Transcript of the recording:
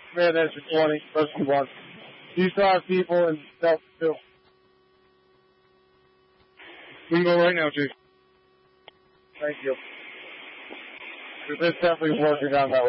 Man, that's your 20, first one. You still have people and stuff too. We can go right now, Jason. Thank you. It's definitely working down that way.